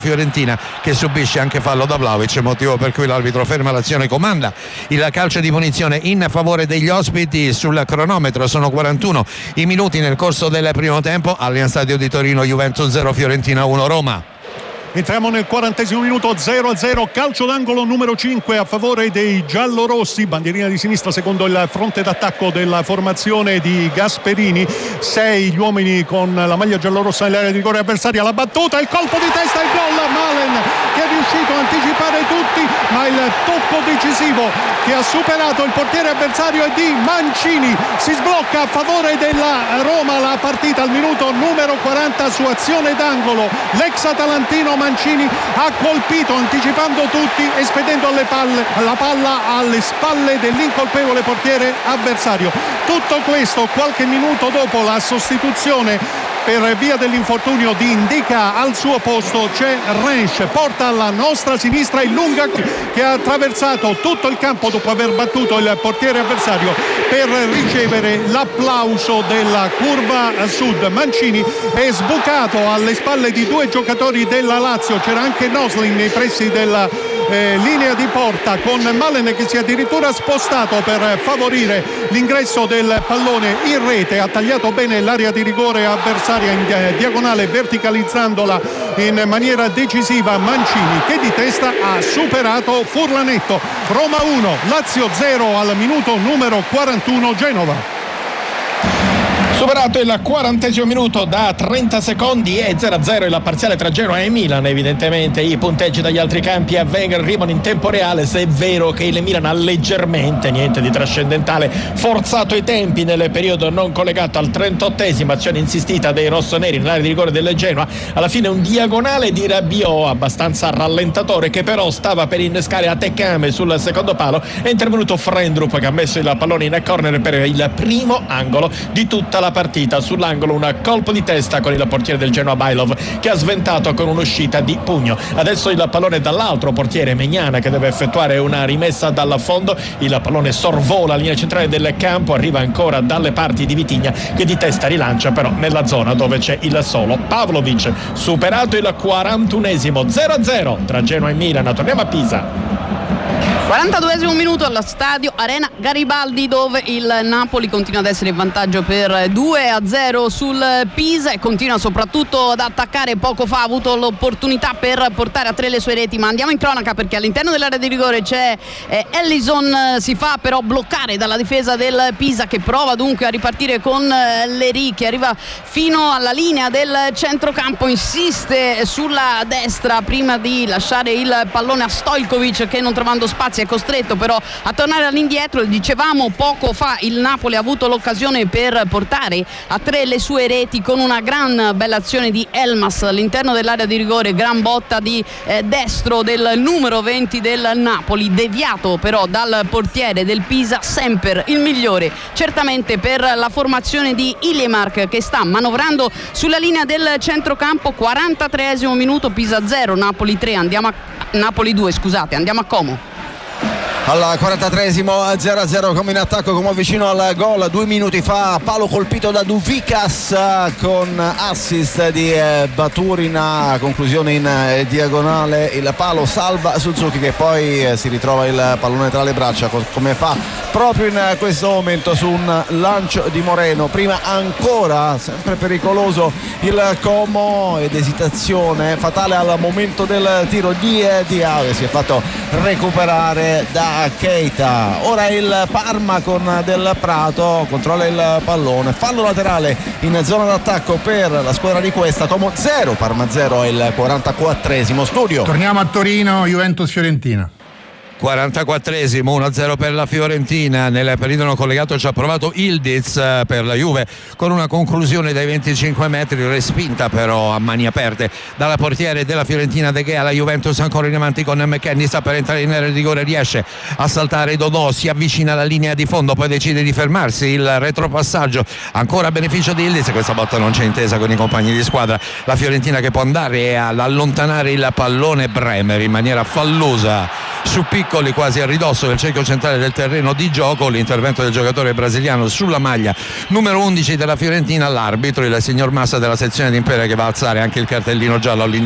Fiorentina, che subisce anche fallo da Vlahovic, motivo per cui l'arbitro ferma l'azione, comanda il calcio di punizione in favore degli ospiti. Sul cronometro sono 41 i minuti nel corso del primo tempo. Allianz Stadio di Torino, Juventus 0, Fiorentina 1, Roma. Entriamo nel 40° minuto, 0-0, calcio d'angolo numero 5 a favore dei giallorossi, bandierina di sinistra secondo il fronte d'attacco della formazione di Gasperini. 6 gli uomini con la maglia giallorossa nell'area di rigore avversaria, la battuta, il colpo di testa, il gol. Malen che è riuscito a anticipare tutti, ma il tocco decisivo che ha superato il portiere avversario è di Mancini. Si sblocca a favore della Roma la partita al minuto numero 40 su azione d'angolo. L'ex atalantino Mancini ha colpito anticipando tutti e spedendo la palla alle spalle dell'incolpevole portiere avversario. Tutto questo qualche minuto dopo la sostituzione per via dell'infortunio di Ndicka. Al suo posto c'è Rensch, porta alla nostra sinistra il Lunga che ha attraversato tutto il campo dopo aver battuto il portiere avversario per ricevere l'applauso della curva sud. Mancini è sbucato alle spalle di 2 giocatori della Lazio, c'era anche Noslin nei pressi della linea di porta, con Malen che si è addirittura spostato per favorire l'ingresso del pallone in rete. Ha tagliato bene l'area di rigore avversaria in diagonale, verticalizzandola in maniera decisiva. Mancini che di testa ha superato Furlanetto. Roma 1, Lazio 0 al minuto numero 41, Genova. Superato il 40° minuto da 30 secondi e 0-0 la parziale tra Genoa e Milan. Evidentemente i punteggi dagli altri campi a Wenger arrivano in tempo reale, se è vero che il Milan ha leggermente, niente di trascendentale, forzato i tempi nel periodo non collegato al 38esimo, azione insistita dei rossoneri nell'area di rigore del Genoa. Alla fine un diagonale di Rabiot abbastanza rallentatore, che però stava per innescare a Tekame sul secondo palo. È intervenuto Frendrup che ha messo il pallone in corner per il primo angolo di tutta la partita. Sull'angolo un colpo di testa con il portiere del Genoa Bailov che ha sventato con un'uscita di pugno. Adesso il pallone dall'altro portiere Maignan che deve effettuare una rimessa dal fondo. Il pallone sorvola la linea centrale del campo, arriva ancora dalle parti di Vitigna che di testa rilancia però nella zona dove c'è il solo Pavlovic. Superato il 41esimo, 0-0 tra Genoa e Milan. Torniamo a Pisa. 42esimo minuto allo stadio Arena Garibaldi, dove il Napoli continua ad essere in vantaggio per 2-0 sul Pisa e continua soprattutto ad attaccare. Poco fa ha avuto l'opportunità per portare a 3 le sue reti, ma andiamo in cronaca perché all'interno dell'area di rigore c'è Ellison, si fa però bloccare dalla difesa del Pisa, che prova dunque a ripartire con Leri che arriva fino alla linea del centrocampo, insiste sulla destra prima di lasciare il pallone a Stojkovic che, non trovando spazio, è costretto però a tornare all'indietro. Dicevamo poco fa il Napoli ha avuto l'occasione per portare a 3 le sue reti con una gran bella azione di Elmas all'interno dell'area di rigore, gran botta di destro del numero 20 del Napoli, deviato però dal portiere del Pisa. Semper il migliore certamente per la formazione di Ilimark che sta manovrando sulla linea del centrocampo. 43esimo minuto, Pisa 0 Napoli 3, Napoli 2, scusate, andiamo a Como. Al 43esimo 0-0 come in attacco, come vicino al gol 2 minuti fa, palo colpito da Duvikas con assist di Baturina, conclusione in diagonale, il palo salva Suzuki che poi si ritrova il pallone tra le braccia come fa proprio in questo momento su un lancio di Moreno. Prima ancora sempre pericoloso il Como ed esitazione fatale al momento del tiro di Diave, si è fatto recuperare da Keita. Ora il Parma con Del Prato, controlla il pallone, fallo laterale in zona d'attacco per la squadra di questa. Como 0, Parma 0 è il 44esimo. Studio. Torniamo a Torino, Juventus-Fiorentina. 44esimo, 1-0 per la Fiorentina. Nel periodo collegato ci ha provato Ildiz per la Juve con una conclusione dai 25 metri respinta però a mani aperte dalla portiere della Fiorentina De Gea. La Juventus ancora in avanti con McKennie, sta per entrare in area di rigore, riesce a saltare Dodò, si avvicina alla linea di fondo, poi decide di fermarsi. Il retropassaggio ancora a beneficio di Ildiz, questa volta non c'è intesa con i compagni di squadra. La Fiorentina che può andare ad allontanare il pallone. Bremer in maniera fallosa su piccoli, quasi a ridosso del cerchio centrale del terreno di gioco. L'intervento del giocatore brasiliano sulla maglia numero 11 della Fiorentina. L'arbitro, il signor Massa della sezione di Imperia, che va a alzare anche il cartellino giallo all'indietro